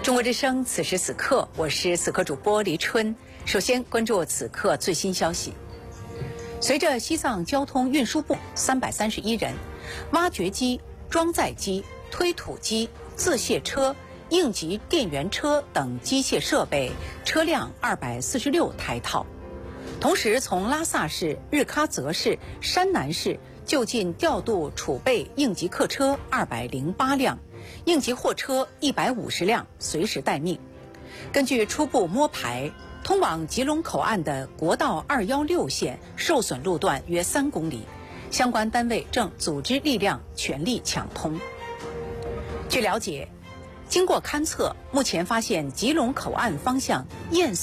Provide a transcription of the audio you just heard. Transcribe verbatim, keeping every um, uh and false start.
中国之声，此时此刻，我是此刻主播黎春。首先关注此刻最新消息。随着西藏交通运输部三百三十一人、挖掘机、装载机、推土机、自卸车、应急电源车等机械设备车辆二百四十六台套，同时从拉萨市、日喀则市、山南市就近调度储备应急客车二百零八辆。应急货车一百五十辆随时待命。根据初步摸排，通往吉隆口岸的国道二一六线受损路段约三公里，相关单位正组织力量全力抢通。据了解，经过勘测，目前发现吉隆口岸方向堰